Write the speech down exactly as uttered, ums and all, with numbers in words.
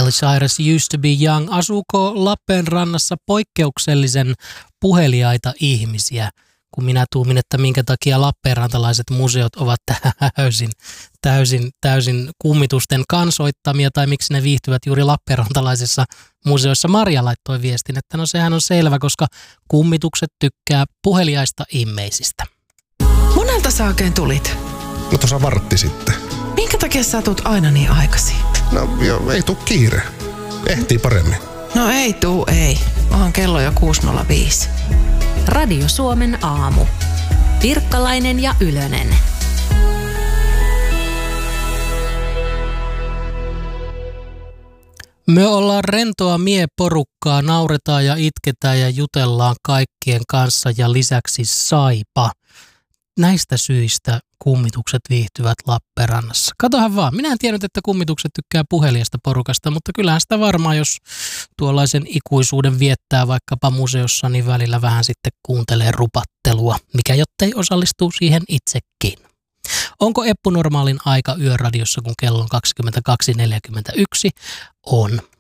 Miley Cyrus Used to be Young. Asuuko Lappeenrannassa poikkeuksellisen puheliaita ihmisiä? Kun minä tuumin, että minkä takia lappeenrantalaiset museot ovat täysin, täysin, täysin kummitusten kansoittamia, tai miksi ne viihtyvät juuri lappeenrantalaisissa museoissa. Marja laittoi viestin, että no sehän on selvä, koska kummitukset tykkää puheliaista ihmisistä. Monelta sä oikein tulit? No tuossa vartti sitten. Minkä takia sä tulet aina niin aikaisin? No joo, ei tuu kiire. Ehtii paremmin. No ei tuu, ei. Onhan kello jo kuusi nolla viisi. Radio Suomen aamu. Pirkkalainen ja Ylönen. Me ollaan rentoa mieporukkaa, nauretaan ja itketään ja jutellaan kaikkien kanssa ja lisäksi saipa. Näistä syistä kummitukset viihtyvät Lappeenrannassa. Katohan vaan, minä en tiennyt, että kummitukset tykkää puhelijasta porukasta, mutta kyllähän sitä varmaan, jos tuollaisen ikuisuuden viettää vaikkapa museossa, niin välillä vähän sitten kuuntelee rupattelua, mikä jottei osallistuu siihen itsekin. Onko Eppu normaalin aika yöradiossa, kun kello on kaksikymmentäkaksi neljäkymmentäyksi? On.